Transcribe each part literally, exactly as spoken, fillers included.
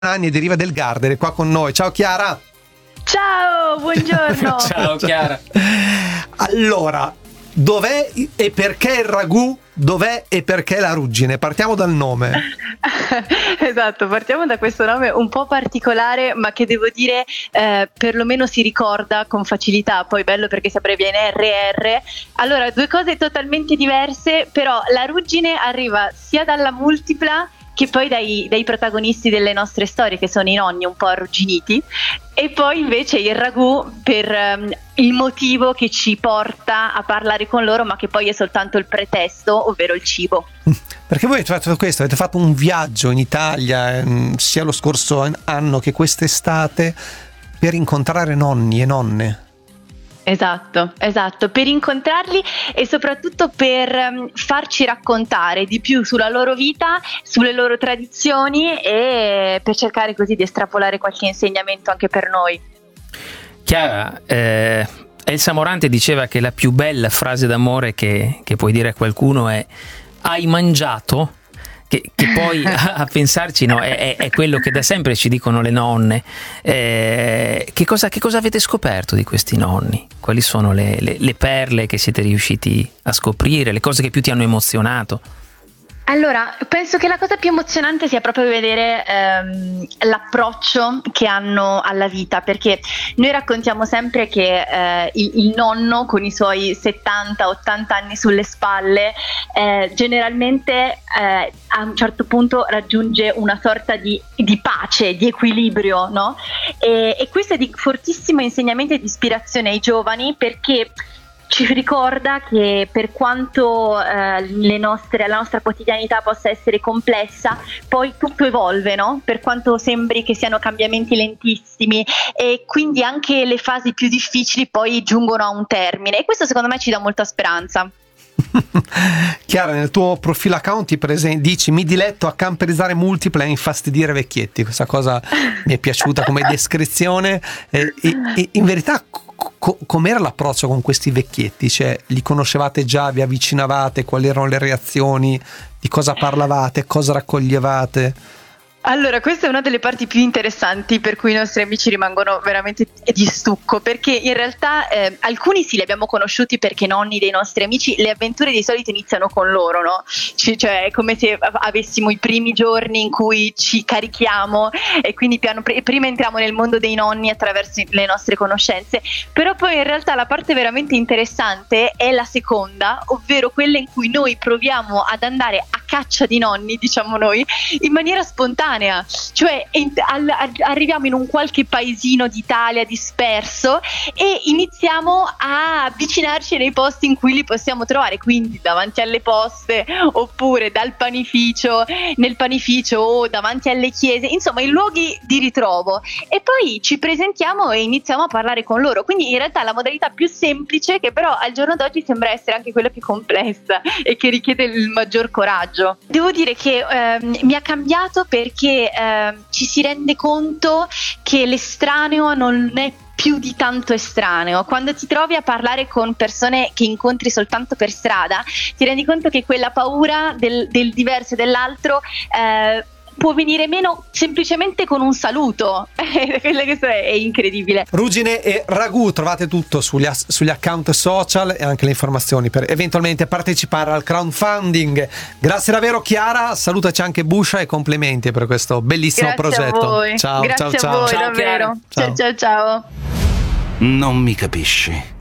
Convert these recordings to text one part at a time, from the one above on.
anni e deriva del Gardere, qua con noi. Ciao Chiara. Ciao, buongiorno. Ciao Chiara. Allora, dov'è e perché il ragù? Dov'è e perché la ruggine? Partiamo dal nome. Esatto, partiamo da questo nome un po' particolare, ma che devo dire eh, perlomeno si ricorda con facilità. Poi bello perché si abbrevia in R R. Allora, due cose totalmente diverse, però la ruggine arriva sia dalla multipla che poi dai, dai protagonisti delle nostre storie, che sono i nonni un po' arrugginiti, e poi invece il ragù per um, il motivo che ci porta a parlare con loro, ma che poi è soltanto il pretesto, ovvero il cibo. Perché voi avete fatto questo, avete fatto un viaggio in Italia sia lo scorso anno che quest'estate per incontrare nonni e nonne. Esatto, esatto, per incontrarli e soprattutto per um, farci raccontare di più sulla loro vita, sulle loro tradizioni, e per cercare così di estrapolare qualche insegnamento anche per noi. Chiara, eh, Elsa Morante diceva che la più bella frase d'amore che, che puoi dire a qualcuno è "hai mangiato?", che, che poi a, a pensarci no, è, è quello che da sempre ci dicono le nonne. Eh, che, cosa, che cosa avete scoperto di questi nonni? Quali sono le, le, le perle che siete riusciti a scoprire, le cose che più ti hanno emozionato? Allora, penso che la cosa più emozionante sia proprio vedere ehm, l'approccio che hanno alla vita, perché noi raccontiamo sempre che eh, il, il nonno con i suoi settanta ottanta anni sulle spalle eh, generalmente eh, a un certo punto raggiunge una sorta di, di pace, di equilibrio, no? E, e questo è di fortissimo insegnamento e di ispirazione ai giovani, perché ci ricorda che per quanto eh, le nostre, la nostra quotidianità possa essere complessa, poi tutto evolve, no? Per quanto sembri che siano cambiamenti lentissimi, e quindi anche le fasi più difficili poi giungono a un termine, e questo secondo me ci dà molta speranza. Chiara, nel tuo profilo account ti presen- dici "mi diletto a camperizzare multiple e infastidire vecchietti". Questa cosa mi è piaciuta come descrizione. E, e, e in verità co- com'era l'approccio con questi vecchietti? Cioè, li conoscevate già, vi avvicinavate, quali erano le reazioni, di cosa parlavate, cosa raccoglievate? Allora, questa è una delle parti più interessanti per cui i nostri amici rimangono veramente di stucco, perché in realtà eh, alcuni sì li abbiamo conosciuti perché nonni dei nostri amici, le avventure di solito iniziano con loro, no? C- cioè è come se avessimo i primi giorni in cui ci carichiamo e quindi piano pr- prima entriamo nel mondo dei nonni attraverso le nostre conoscenze, però poi in realtà la parte veramente interessante è la seconda, ovvero quella in cui noi proviamo ad andare a caccia di nonni, diciamo noi, in maniera spontanea. Cioè ent- al- al- arriviamo in un qualche paesino d'Italia disperso e iniziamo a avvicinarci nei posti in cui li possiamo trovare, quindi davanti alle poste, oppure dal panificio, nel panificio o davanti alle chiese, insomma in luoghi di ritrovo, e poi ci presentiamo e iniziamo a parlare con loro. Quindi in realtà la modalità più semplice, che però al giorno d'oggi sembra essere anche quella più complessa e che richiede il maggior coraggio. Devo dire che ehm, mi ha cambiato perché che eh, ci si rende conto che l'estraneo non è più di tanto estraneo. Quando ti trovi a parlare con persone che incontri soltanto per strada, ti rendi conto che quella paura del, del diverso e dell'altro eh, può venire meno semplicemente con un saluto. Questo è incredibile. Ruggine e ragù, trovate tutto sugli, as- sugli account social e anche le informazioni per eventualmente partecipare al crowdfunding. Grazie davvero Chiara, salutaci anche Busha e complimenti per questo bellissimo Grazie progetto. A voi. Ciao, Grazie ciao, a voi, ciao. davvero. Ciao. Ciao ciao ciao. Non mi capisci.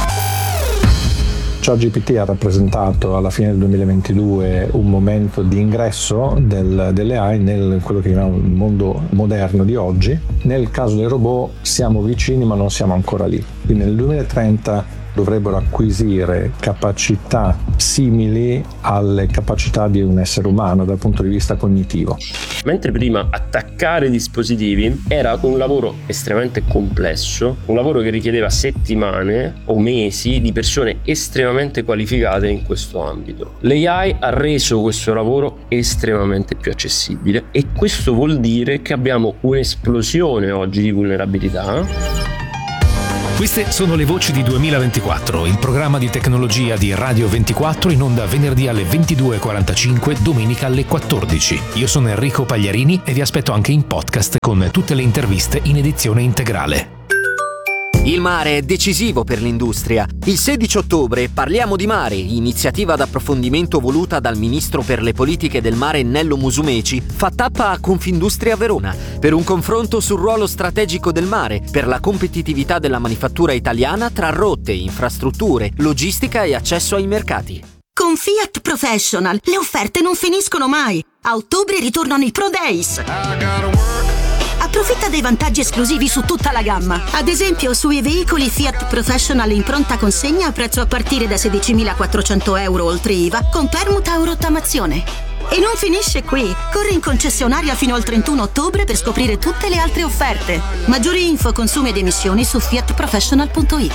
ChatGPT ha rappresentato alla fine del duemilaventidue un momento di ingresso del, delle A I nel quello che chiamiamo il mondo moderno di oggi. Nel caso dei robot siamo vicini ma non siamo ancora lì. Quindi nel duemilatrenta dovrebbero acquisire capacità simili alle capacità di un essere umano dal punto di vista cognitivo. Mentre prima attaccare dispositivi era un lavoro estremamente complesso, un lavoro che richiedeva settimane o mesi di persone estremamente qualificate in questo ambito. L'A I ha reso questo lavoro estremamente più accessibile, e questo vuol dire che abbiamo un'esplosione oggi di vulnerabilità. Queste sono le voci di duemilaventiquattro, il programma di tecnologia di Radio ventiquattro, in onda venerdì alle ventidue e quarantacinque, domenica alle quattordici. Io sono Enrico Pagliarini e vi aspetto anche in podcast con tutte le interviste in edizione integrale. Il mare è decisivo per l'industria. Il sedici ottobre Parliamo di Mare, iniziativa d'approfondimento voluta dal ministro per le politiche del mare Nello Musumeci, fa tappa a Confindustria Verona per un confronto sul ruolo strategico del mare per la competitività della manifattura italiana tra rotte, infrastrutture, logistica e accesso ai mercati. Con Fiat Professional le offerte non finiscono mai. A ottobre ritornano i Pro Days. Approfitta dei vantaggi esclusivi su tutta la gamma. Ad esempio sui veicoli Fiat Professional in pronta consegna a prezzo a partire da sedicimilaquattrocento euro oltre I V A con permuta o rottamazione. E non finisce qui. Corri in concessionaria fino al trentuno ottobre per scoprire tutte le altre offerte. Maggiori info, consumi ed emissioni su fiat professional punto it.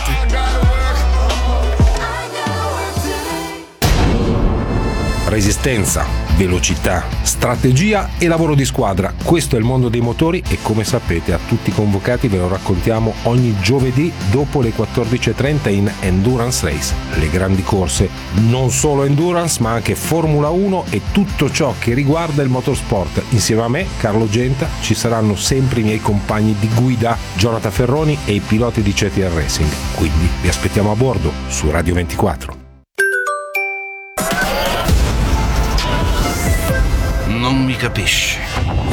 Resistenza, velocità, strategia e lavoro di squadra. Questo è il mondo dei motori e, come sapete, a tutti i convocati ve lo raccontiamo ogni giovedì dopo le quattordici e trenta in Endurance Race. Le grandi corse, non solo Endurance ma anche Formula uno e tutto ciò che riguarda il motorsport. Insieme a me, Carlo Genta, ci saranno sempre i miei compagni di guida, Jonathan Ferroni e i piloti di C T R Racing. Quindi vi aspettiamo a bordo su Radio ventiquattro. Non mi capisci.